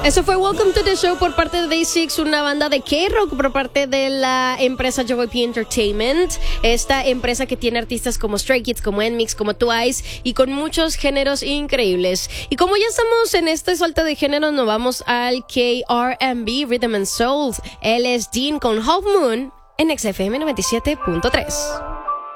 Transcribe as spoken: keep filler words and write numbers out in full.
Eso fue Welcome to the Show por parte de Day six, una banda de K-Rock por parte de la empresa J Y P Entertainment. Esta empresa que tiene artistas como Stray Kids, como N M I X, como Twice y con muchos géneros increíbles. Y como ya estamos en este salto de género, nos vamos al K R and B, Rhythm and Soul. Él es Dean con Half Moon en X F M noventa y siete punto tres.